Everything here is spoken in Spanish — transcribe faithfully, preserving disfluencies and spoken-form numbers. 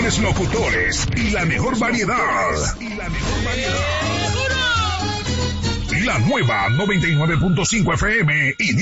mejores locutores y la mejor variedad. Y la mejor variedad. La nueva noventa y nueve punto cinco F M y